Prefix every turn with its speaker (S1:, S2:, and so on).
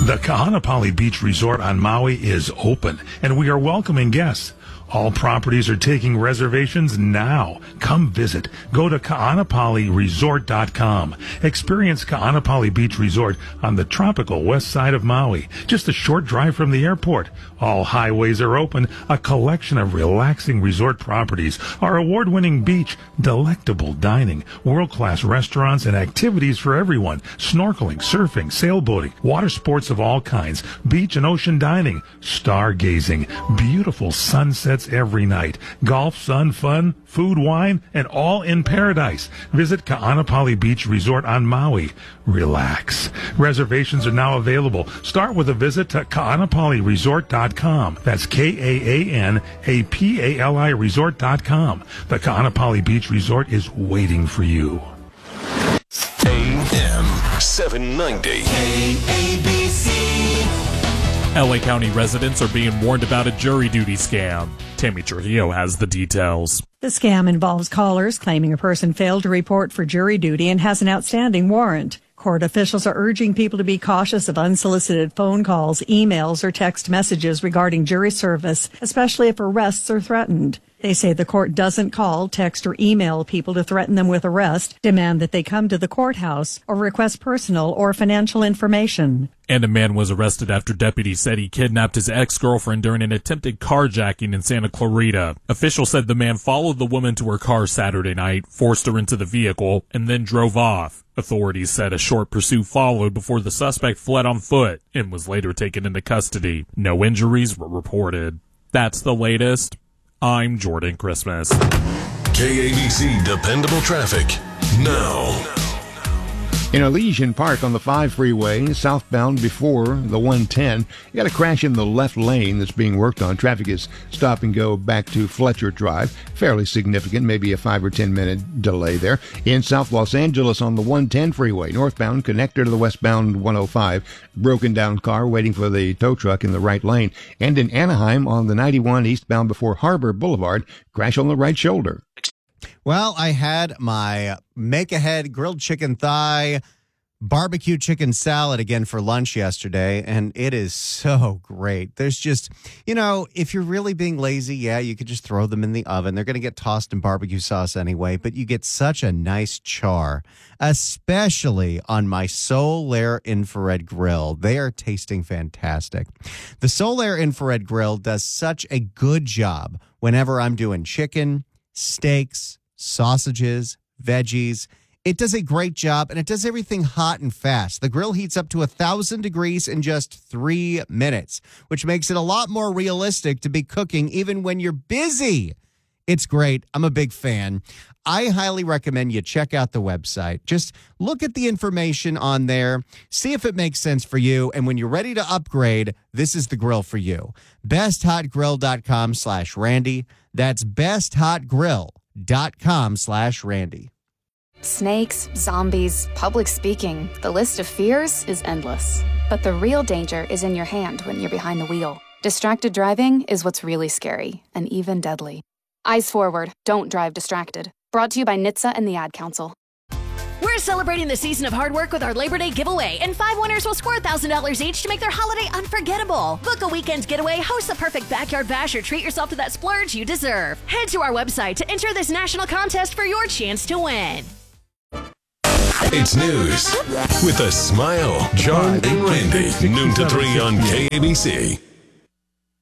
S1: The Kahanapali Beach Resort on Maui is open, and we are welcoming guests. All properties are taking reservations now. Come visit. Go to kaanapaliresort.com. Experience Kaanapali Beach Resort on the tropical west side of Maui, just a short drive from the airport. All highways are open, a collection of relaxing resort properties, our award-winning beach, delectable dining, world-class restaurants, and activities for everyone. Snorkeling, surfing, sailboating, water sports of all kinds, beach and ocean dining, stargazing, beautiful sunsets every night, golf, sun, fun, food, wine, and all in paradise. Visit Kaanapali Beach Resort on Maui. Relax. Reservations are now available. Start with a visit to kaanapaliresort.com. That's KAANAPALI resort.com. The Kaanapali Beach Resort is waiting for you.
S2: AM 790. KABC.
S3: LA County residents are being warned about a jury duty scam. Tammy Trujillo has the details.
S4: The scam involves callers claiming a person failed to report for jury duty and has an outstanding warrant. Court officials are urging people to be cautious of unsolicited phone calls, emails, or text messages regarding jury service, especially if arrests are threatened. They say the court doesn't call, text, or email people to threaten them with arrest, demand that they come to the courthouse, or request personal or financial information.
S3: And a man was arrested after deputies said he kidnapped his ex-girlfriend during an attempted carjacking in Santa Clarita. Officials said the man followed the woman to her car Saturday night, forced her into the vehicle, and then drove off. Authorities said a short pursuit followed before the suspect fled on foot and was later taken into custody. No injuries were reported. That's the latest. I'm Jordan Christmas.
S2: KABC Dependable Traffic now.
S5: In Elysian Park on the 5 freeway, southbound before the 110, you got a crash in the left lane that's being worked on. Traffic is stop and go back to Fletcher Drive. Fairly significant, maybe a 5 or 10 minute delay there. In South Los Angeles on the 110 freeway, northbound connector to the westbound 105, broken down car waiting for the tow truck in the right lane. And in Anaheim on the 91 eastbound before Harbor Boulevard, crash on the right shoulder.
S6: Well, I had my make-ahead grilled chicken thigh, barbecue chicken salad again for lunch yesterday, and it is so great. There's just, if you're really being lazy, yeah, you could just throw them in the oven. They're going to get tossed in barbecue sauce anyway, but you get such a nice char, especially on my Solaire infrared grill. They are tasting fantastic. The Solaire infrared grill does such a good job whenever I'm doing chicken, steaks, sausages, veggies. It does a great job, and it does everything hot and fast. The grill heats up to 1,000 degrees in just 3 minutes, which makes it a lot more realistic to be cooking even when you're busy. It's great. I'm a big fan. I highly recommend you check out the website. Just look at the information on there, see if it makes sense for you, and when you're ready to upgrade, this is the grill for you. BestHotGrill.com/Randy. That's BestHotGrill.com/Randy.
S7: Snakes, zombies, public speaking. The list of fears is endless. But the real danger is in your hand when you're behind the wheel. Distracted driving is what's really scary and even deadly. Eyes forward. Don't drive distracted. Brought to you by NHTSA and the Ad Council.
S8: We're celebrating the season of hard work with our Labor Day giveaway, and 5 winners will score $1,000 each to make their holiday unforgettable. Book a weekend getaway, host the perfect backyard bash, or treat yourself to that splurge you deserve. Head to our website to enter this national contest for your chance to win.
S2: It's news with a smile. John and Randy, noon to 3 on KABC.